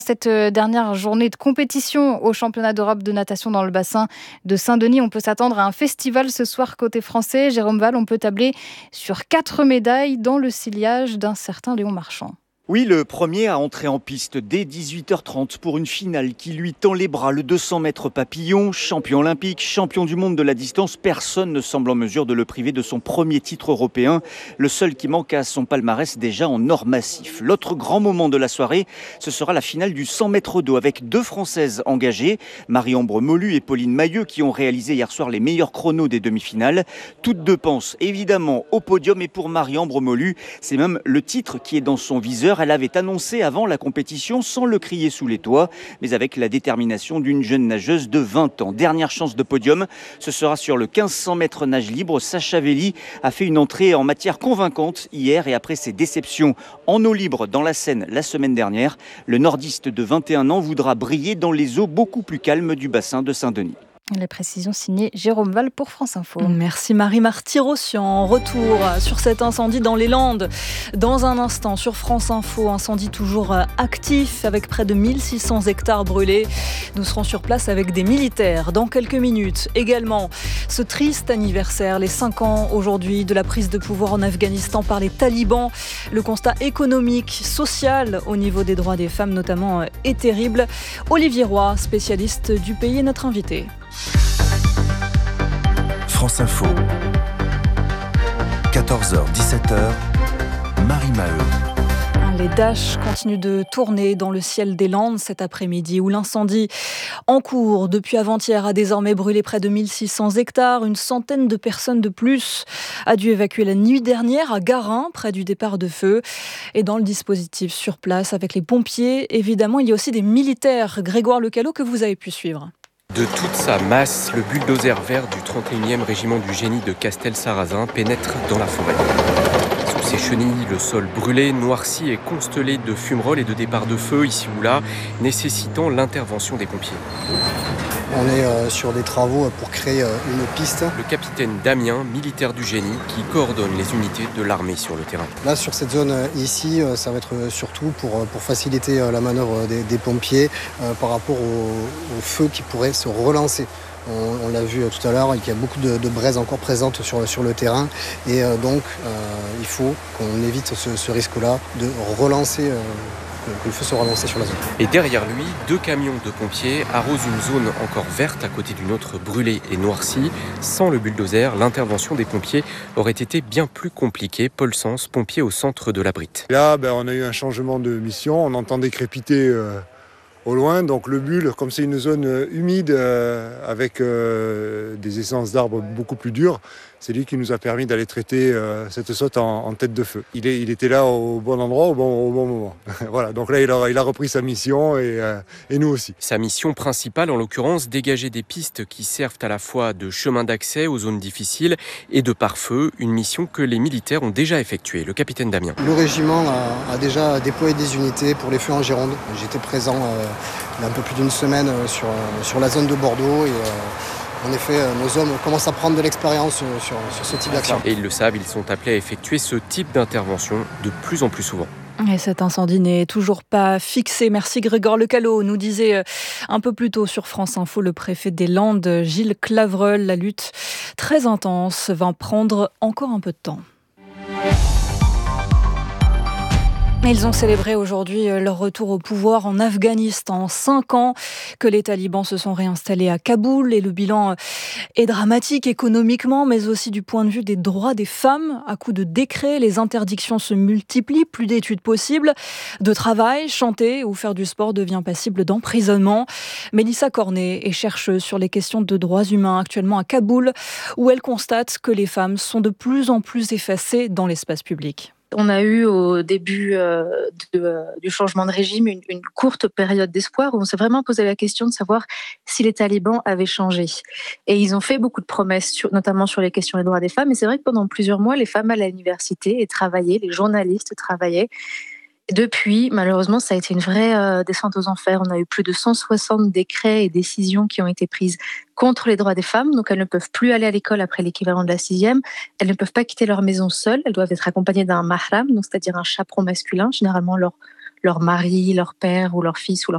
Cette dernière journée de compétition au championnat d'Europe de natation dans le bassin de Saint-Denis, on peut s'attendre à un festival ce soir côté français. Jérôme Val, on peut tabler sur 4 médailles dans le sillage d'un certain Léon Marchand. Oui, le premier à entrer en piste dès 18h30 pour une finale qui lui tend les bras. Le 200 mètres papillon, champion olympique, champion du monde de la distance, personne ne semble en mesure de le priver de son premier titre européen. Le seul qui manque à son palmarès déjà en or massif. L'autre grand moment de la soirée, ce sera la finale du 100 mètres d'eau avec 2 Françaises engagées, Marie-Ambre Molu et Pauline Mailleux, qui ont réalisé hier soir les meilleurs chronos des demi-finales. Toutes deux pensent évidemment au podium, et pour Marie-Ambre Molu, c'est même le titre qui est dans son viseur. Elle avait annoncé avant la compétition, sans le crier sous les toits, mais avec la détermination d'une jeune nageuse de 20 ans. Dernière chance de podium, ce sera sur le 1500 mètres nage libre. Sacha Velli a fait une entrée en matière convaincante hier, et après ses déceptions en eau libre dans la Seine la semaine dernière, le nordiste de 21 ans voudra briller dans les eaux beaucoup plus calmes du bassin de Saint-Denis. Les précisions signées Jérôme Val pour France Info. Merci Marie-Marty Rossian. Retour sur cet incendie dans les Landes. Dans un instant sur France Info, incendie toujours actif avec près de 1600 hectares brûlés. Nous serons sur place avec des militaires dans quelques minutes. Également, ce triste anniversaire, les 5 ans aujourd'hui de la prise de pouvoir en Afghanistan par les talibans. Le constat économique, social au niveau des droits des femmes notamment est terrible. Olivier Roy, spécialiste du pays, est notre invité. France Info, 14h-17h, Marie Maheu. Les Dash continuent de tourner dans le ciel des Landes cet après-midi, où l'incendie en cours depuis avant-hier a désormais brûlé près de 1600 hectares. Une centaine de personnes de plus a dû évacuer la nuit dernière à Garin, près du départ de feu. Et dans le dispositif sur place, avec les pompiers, évidemment, il y a aussi des militaires. Grégoire Lecalot, que vous avez pu suivre. De toute sa masse, le bulldozer vert du 31e régiment du génie de Castel-Sarrazin pénètre dans la forêt. Sous ses chenilles, le sol brûlé, noirci et constellé de fumerolles et de départs de feu ici ou là, nécessitant l'intervention des pompiers. On est sur des travaux pour créer une piste. Le capitaine Damien, militaire du génie, qui coordonne les unités de l'armée sur le terrain. Là, sur cette zone ici, ça va être surtout pour faciliter la manœuvre des pompiers par rapport au feu qui pourrait se relancer. On l'a vu tout à l'heure, il y a beaucoup de braises encore présentes sur le terrain. Et donc, il faut qu'on évite ce risque-là de relancer que le feu se relance sur la zone. Et derrière lui, 2 camions de pompiers arrosent une zone encore verte à côté d'une autre brûlée et noircie. Sans le bulldozer, l'intervention des pompiers aurait été bien plus compliquée. Paul Sens, pompier au centre de la Brite. Là, on a eu un changement de mission. On entendait crépiter au loin. Donc le bulle, comme c'est une zone humide avec des essences d'arbres beaucoup plus dures, c'est lui qui nous a permis d'aller traiter cette saute en tête de feu. Il était là au bon endroit, au bon moment. Voilà, donc là, il a repris sa mission et nous aussi. Sa mission principale, en l'occurrence, dégager des pistes qui servent à la fois de chemin d'accès aux zones difficiles et de pare-feu, une mission que les militaires ont déjà effectuée. Le capitaine Damien. Le régiment a déjà déployé des unités pour les feux en Gironde. J'étais présent il y a un peu plus d'une semaine sur la zone de Bordeaux et en effet, nos hommes commencent à prendre de l'expérience sur ce type d'action. Et ils le savent, ils sont appelés à effectuer ce type d'intervention de plus en plus souvent. Et cet incendie n'est toujours pas fixé. Merci Grégoire Lecalot, nous disait un peu plus tôt sur France Info le préfet des Landes, Gilles Clavreul. La lutte très intense va prendre encore un peu de temps. Ils ont célébré aujourd'hui leur retour au pouvoir en Afghanistan. 5 ans que les talibans se sont réinstallés à Kaboul et le bilan est dramatique économiquement, mais aussi du point de vue des droits des femmes. À coup de décrets, les interdictions se multiplient, plus d'études possibles, de travail, chanter ou faire du sport devient passible d'emprisonnement. Mélissa Cornet est chercheuse sur les questions de droits humains actuellement à Kaboul, où elle constate que les femmes sont de plus en plus effacées dans l'espace public. On a eu au début du changement de régime une courte période d'espoir où on s'est vraiment posé la question de savoir si les talibans avaient changé. Et ils ont fait beaucoup de promesses, notamment sur les questions des droits des femmes. Et c'est vrai que pendant plusieurs mois, les femmes allaient à l'université et travaillaient, les journalistes travaillaient. Depuis, malheureusement, ça a été une vraie descente aux enfers. On a eu plus de 160 décrets et décisions qui ont été prises contre les droits des femmes. Donc, elles ne peuvent plus aller à l'école après l'équivalent de la 6e. Elles ne peuvent pas quitter leur maison seules. Elles doivent être accompagnées d'un mahram, donc c'est-à-dire un chaperon masculin, généralement leur mari, leur père ou leur fils ou leur